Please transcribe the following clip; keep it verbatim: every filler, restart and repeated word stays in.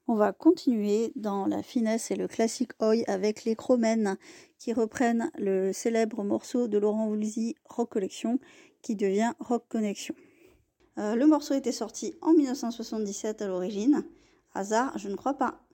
On va continuer dans la finesse et le classique Oi avec les Chromènes qui reprennent le célèbre morceau de Laurent Voulzy, Rock Collection, qui devient Rock Connection. Euh, le morceau était sorti en mille neuf cent soixante-dix-sept à l'origine. Hasard, je ne crois pas.